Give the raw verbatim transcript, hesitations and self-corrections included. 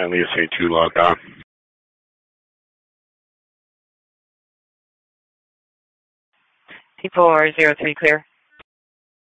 and Leo C two logged on. T four zero three clear.